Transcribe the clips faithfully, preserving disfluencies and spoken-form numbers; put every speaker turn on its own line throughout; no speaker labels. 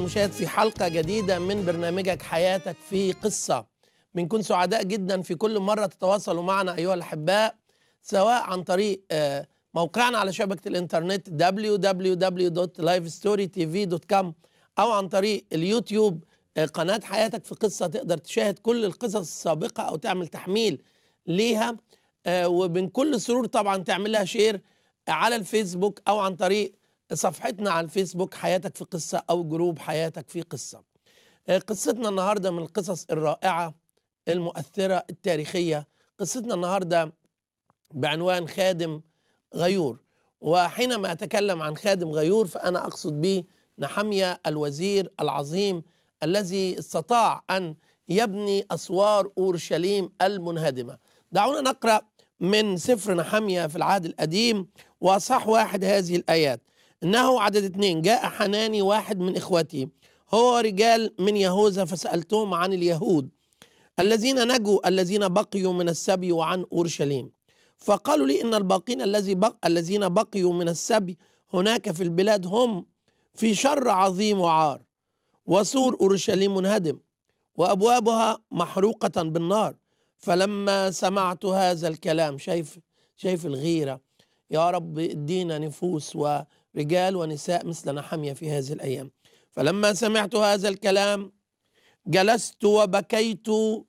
المشاهد في حلقة جديدة من برنامجك حياتك في قصة. بنكون سعداء جدا في كل مرة تتواصلوا معنا أيها الأحباء، سواء عن طريق موقعنا على شبكة الإنترنت دبليو دبليو دبليو دوت لايف ستوري تي في دوت كوم أو عن طريق اليوتيوب قناة حياتك في قصة. تقدر تشاهد كل القصص السابقة أو تعمل تحميل ليها، وبن كل سرور طبعا تعمل لها شير على الفيسبوك أو عن طريق صفحتنا على الفيسبوك حياتك في قصة أو جروب حياتك في قصة. قصتنا النهاردة من القصص الرائعة المؤثرة التاريخية. قصتنا النهاردة بعنوان خادم غيور، وحينما أتكلم عن خادم غيور فأنا أقصد به نحميا الوزير العظيم الذي استطاع أن يبني أسوار أورشليم المنهدمة. دعونا نقرأ من سفر نحميا في العهد القديم وأصح واحد هذه الآيات. إنه عدد اثنين: جاء حناني واحد من إخوتي، هو رجال من يهوذا، فسألتهم عن اليهود الذين نجوا الذين بقيوا من السبي وعن أورشليم، فقالوا لي إن الباقين الذي بق... الذين بقيوا من السبي هناك في البلاد هم في شر عظيم وعار، وسور أورشليم منهدم وأبوابها محروقة بالنار. فلما سمعت هذا الكلام، شايف شايف الغيرة يا رب، ادينا نفوس ورجال ونساء مثل نحميا في هذه الأيام. فلما سمعت هذا الكلام جلست وبكيت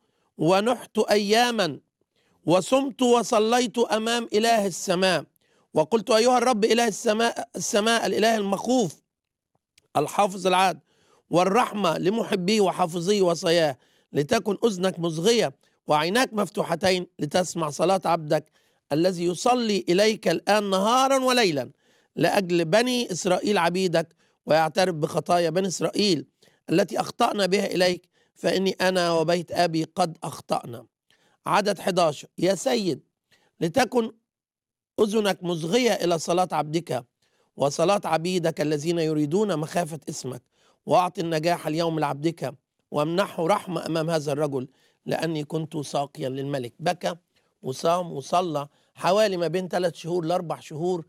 ونحت أياما وصمت وصليت أمام إله السماء، وقلت: أيها الرب إله السماء السماء الإله المخوف الحافظ العدل والرحمة لمحبيه وحافظيه وصاياه، لتكن أذنك مصغية وعيناك مفتوحتين لتسمع صلاة عبدك الذي يصلي إليك الآن نهارا وليلا لأجل بني إسرائيل عبيدك، ويعترف بخطايا بني إسرائيل التي أخطأنا بها إليك، فإني أنا وبيت أبي قد أخطأنا. عدد احد عشر: يا سيد، لتكن أذنك مصغية إلى صلاة عبدك وصلاة عبيدك الذين يريدون مخافة اسمك، وأعطي النجاح اليوم لعبدك وامنحه رحمة أمام هذا الرجل، لأني كنت ساقيا للملك. بكى وصام وصلى حوالي ما بين ثلاث شهور لأربع شهور،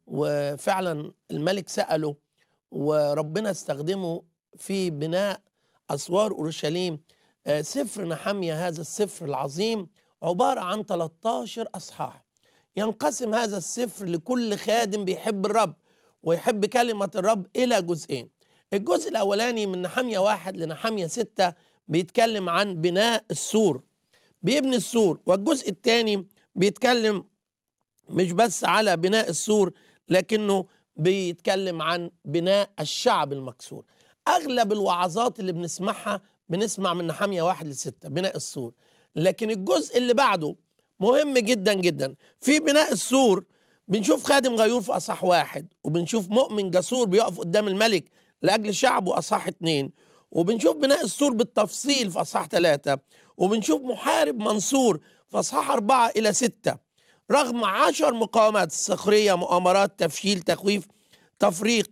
وفعلا الملك سأله وربنا استخدمه في بناء أسوار أورشليم. سفر نحميا هذا السفر العظيم عبارة عن ثلاثة عشر أصحاح. ينقسم هذا السفر لكل خادم بيحب الرب ويحب كلمة الرب إلى جزئين. الجزء الأولاني من نحميا واحد لنحميا ستة بيتكلم عن بناء السور، بيبني السور. والجزء الثاني بيتكلم مش بس على بناء السور، لكنه بيتكلم عن بناء الشعب المكسور. أغلب الوعظات اللي بنسمعها بنسمع من نحميا واحد لستة بناء السور، لكن الجزء اللي بعده مهم جدا جدا. في بناء السور بنشوف خادم غيور في أصح واحد، وبنشوف مؤمن جسور بيقف قدام الملك لأجل شعبه أصح اتنين، وبنشوف بناء السور بالتفصيل في أصح ثلاثة، وبنشوف محارب منصور في أصحاح أربعة إلى ستة. رغم عشر مقاومات: الصخرية، مؤامرات، تفشيل، تخويف، تفريق،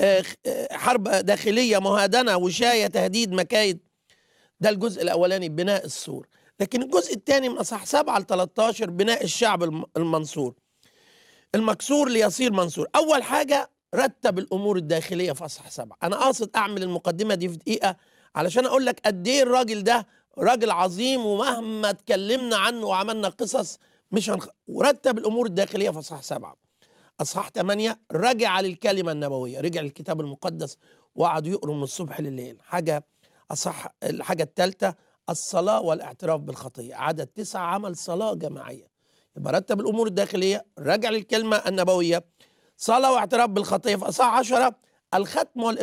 حرب داخلية، مهادنة، وشاية، تهديد، مكايد. ده الجزء الأولاني بناء السور. لكن الجزء الثاني من أصح سبعة ل ثلاثة عشر بناء الشعب المنصور المكسور ليصير منصور. أول حاجة رتب الأمور الداخلية في أصح سبعة. أنا قاصد أعمل المقدمة دي في دقيقة علشان أقول لك قد إيه الراجل ده راجل عظيم، ومهما اتكلمنا عنه وعملنا قصص مش هنخ... ورتب الأمور الداخلية في أصح سبعة. أصحاح ثمانية رجع للكلمة النبوية، رجع للكتاب المقدس وقعدوا يقروا من الصبح لليل. حاجة أصح. الحاجة الثالثة الصلاة والاعتراف بالخطية. عدد تسعة عمل صلاة جماعية. يبقى رتب الأمور الداخلية، رجع للكلمة النبوية، صلاة واعتراف بالخطية. في أصحاح عشرة الختم